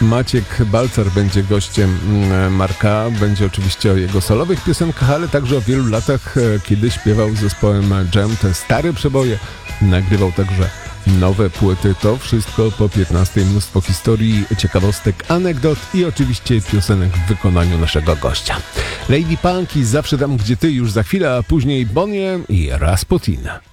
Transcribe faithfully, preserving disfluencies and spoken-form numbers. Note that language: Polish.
Maciek Balcar będzie gościem Marka. Będzie oczywiście o jego solowych piosenkach, ale także o wielu latach, kiedy śpiewał z zespołem Jam te stare przeboje. Nagrywał także nowe płyty. To wszystko po piętnastej. Mnóstwo historii, ciekawostek, anegdot i oczywiście piosenek w wykonaniu naszego gościa. Lady Punk i Zawsze tam, gdzie ty, już za chwilę, a później Bonnie i Rasputin.